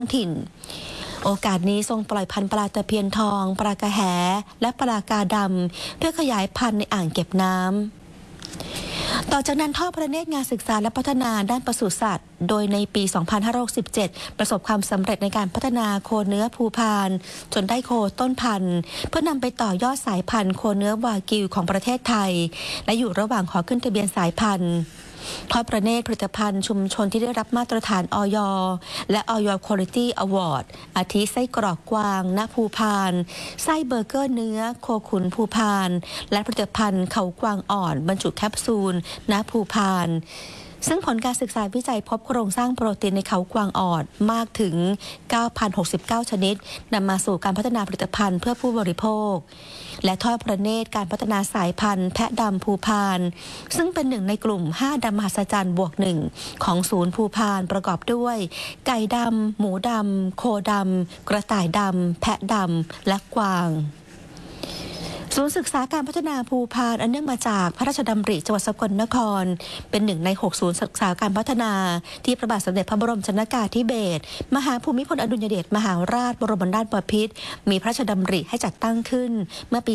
ถิ่นโอกาสนี้ทรงปล่อยพันธุ์ปลาตะเพียนทองปลากระแหและปลากาดำเพื่อขยายพันธุ์ในอ่างเก็บน้ำต่อจากนั้นทอดพระเนตรงานศึกษาและพัฒนาด้านปศุสัตว์โดยในปี 2567 ประสบความสำเร็จในการพัฒนาโคเนื้อภูพานจนได้โคต้นพันธุ์เพื่อนำไปต่อยอดสายพันธุ์โคเนื้อวากิวของประเทศไทยและอยู่ระหว่างขอขึ้นทะเบียนสายพันธุ์ทอดพระเนตรผลิตภัณฑ์ชุมชนที่ได้รับมาตรฐานอย.และอย.Quality Award อาทิไส้กรอกกวางณภูพานไส้เบอร์เกอร์เนื้อโคขุนภูพานและผลิตภัณฑ์เขากวางอ่อนบรรจุแคปซูลณภูพานซึ่งผลการศึกษาวิจัยพบโครงสร้างโปรตีนในเขากวางอ่อนมากถึง 9,069 ชนิดนำมาสู่การพัฒนาผลิตภัณฑ์เพื่อผู้บริโภคและทอดพระเนตรการพัฒนาสายพันธุ์แพะดำภูพานซึ่งเป็นหนึ่งในกลุ่ม5ดำมหัศจรรย์บวก1ของศูนย์ภูพานประกอบด้วยไก่ดำหมูดำโคดำกระต่ายดำแพะดำและกวางศูนย์ศึกษาการพัฒนาภูพานอันเนื่องมาจากพระราชดำริจังหวัดสกลนครเป็นหนึ่งใน6ศูนย์ศึกษาการพัฒนาที่พระบาทสมเด็จพระบรมชนกาธิเบศรมหาภูมิพลอดุลยเดชมหาราชบรมนาถบพิตรมีพระราชดำริให้จัดตั้งขึ้นเมื่อปี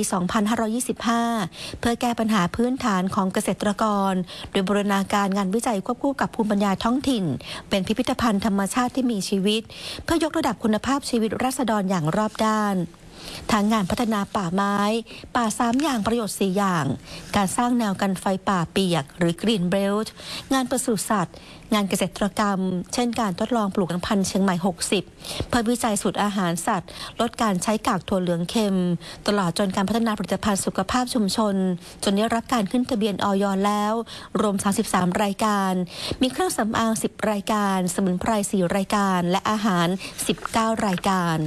2525 เพื่อแก้ปัญหาพื้นฐานของเกษตรกรโดยบูรณาการงานวิจัยควบคู่กับภูมิปัญญาท้องถิ่นเป็นพิพิธภัณฑ์ธรรมชาติที่มีชีวิตเพื่อยกระดับคุณภาพชีวิตราษฎรอย่างรอบด้านทั้งงานพัฒนาป่าไม้ป่า3อย่างประโยชน์4อย่างการสร้างแนวกันไฟป่าเปียกหรือ Green Belt งานปศุสัตว์งานเกษตรกรรมเช่นการทดลองปลูกพันธุ์เชียงใหม่60เพื่อวิจัยสูตรอาหารสัตว์ลดการใช้กากถั่วเหลืองเค็มตลอดจนการพัฒนาผลิตภัณฑ์สุขภาพชุมชนจนได้รับการขึ้นทะเบียนอย.แล้วรวม33รายการมีเครื่องสำอาง10รายการสมุนไพร4รายการและอาหาร19รายการ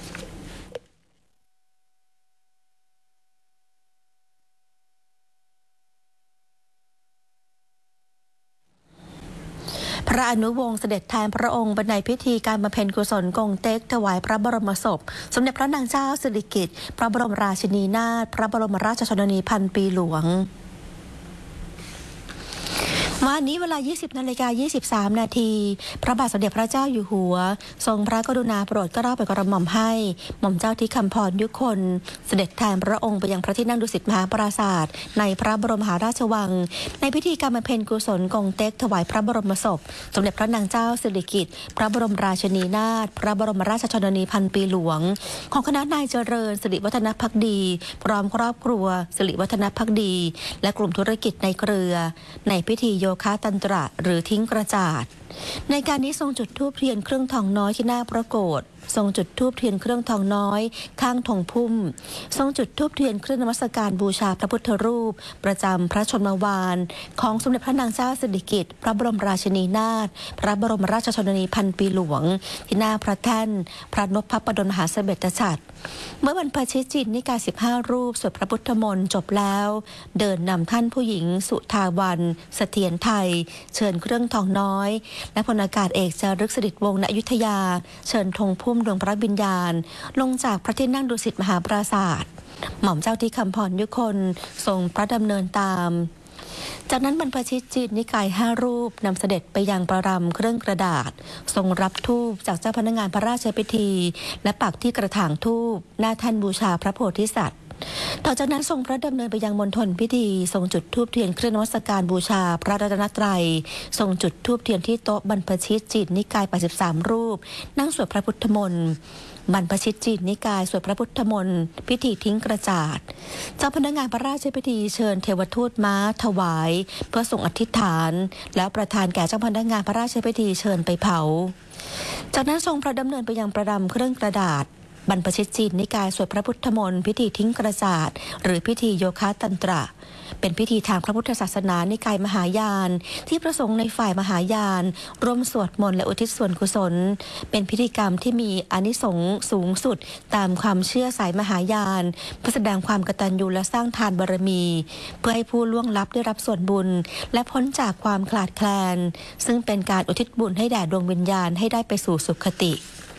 พระอนุวงศ์เสด็จแทนพระองค์ในพิธีการบำเพ็ญกุศลกงเต็กถวายพระบรมศพสมเด็จพระนางเจ้าสิริกิติ์พระบรมราชินีนาถพระบรมราชชนนีพันปีหลวงวันนี้เวลา 20:23 นาทีพระบาทสมเด็จพระเจ้าอยู่หัวทรงพระกรุณาโปรดเกล้าโปรดกระหม่อมให้หม่อมเจ้าทิคำพรยุคนเสด็จแทนพระองค์ไปยังพระที่นั่งดุสิตมหาปราสาทในพระบรมมหาราชวังในพิธีการบำเพ็ญกุศลกงเต็กถวายพระบรมศพสมเด็จพระนางเจ้าสิริกิติ์พระบรมราชินีนาถพระบรมราชชนนีพันปีหลวงของคณะนายเจริญสิริวัฒนภักดีพร้อมครอบครัวสิริวัฒนภักดีและกลุ่มธุรกิจในเครือในพิธีโยคะตันตระหรือทิ้งกระจาดในการนี้ทรงจุดธูปเทียนเครื่องทองน้อยที่หน้าพระโกฐทรงจุดธูปเทียนเครื่องทองน้อยข้างธงพุ่มทรงจุดธูปเทียนเครื่องนมัสการบูชาพระพุทธรูปประจำพระชนมวาลของสมเด็จพระนางเจ้าสิริกิติ์พระบรมราชินีนาถพระบรมราชชนนีพันปีหลวงที่หน้าพระแท่นพระนพบดลมหาเสด็จฉัตรเมื่อบรรพชิตจิตนิกาย15รูปสวดพระพุทธมนต์จบแล้วเดินนำท่านผู้หญิงสุทาวันเสถียรไทยเชิญเครื่องทองน้อยและพลอากาศเอกจารึกสฤษดิ์วงศ์ณอยุธยาเชิญธงพุ่มดวงพระวิญญาณลงจากพระที่นั่งดุสิตมหาปราสาทหม่อมเจ้าทิคำพรยุคนทรงพระดำเนินตามจากนั้นบรรพชิตจิตนิกาย5รูปนำเสด็จไปยังประรำเครื่องกระดาษทรงรับธูปจากเจ้าพนักงานพระราชพิธีและปักที่กระถางธูปหน้าแท่นบูชาพระโพธิสัตว์ต่อจากนั้นทรงพระดำเนินไปยังมณฑลพิธีทรงจุดธูปเทียนเครื่องนมัสการบูชาพระรัตนตรัยทรงจุดธูปเทียนที่โต๊ะบรรพชิตจิตนิกาย83รูปนั่งสวดพระพุทธมนต์บรรพชิตจิตนิกายสวดพระพุทธมนต์พิธีทิ้งกระจาดเจ้าพนักงานพระราชพิธีเชิญเทวทูตม้าถวายเพื่อส่งอธิษฐานแล้วประทานแก่เจ้าพนักงานพระราชพิธีเชิญไปเผาจากนั้นทรงพระดำเนินไปยังประรำเครื่องกระดาษบรรพชิตจิตนิกายสวดพระพุทธมนต์พิธีทิ้งกระจาดหรือพิธีโยคะตันตระเป็นพิธีทางพระพุทธศาสนานิกายมหายานที่ประสงค์ในฝ่ายมหายานร่วมสวดมนต์และอุทิศส่วนกุศลเป็นพิธีกรรมที่มีอานิสงส์สูงสุดตามความเชื่อสายมหายานเพื่อแสดงความกตัญญูและสร้างทานบารมีเพื่อให้ผู้ล่วงลับได้รับส่วนบุญและพ้นจากความขาดแคลนซึ่งเป็นการอุทิศบุญให้แด่ดวงวิญญาณให้ได้ไปสู่สุคติ